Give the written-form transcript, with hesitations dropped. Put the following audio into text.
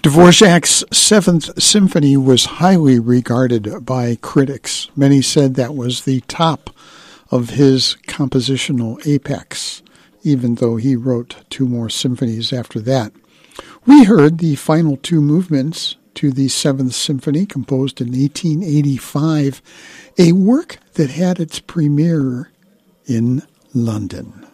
Dvorak's Seventh Symphony was highly regarded by critics. Many said that was the top of his compositional apex, even though he wrote 2 more symphonies after that. We heard the final 2 movements to the Seventh Symphony, composed in 1885, a work that had its premiere in London.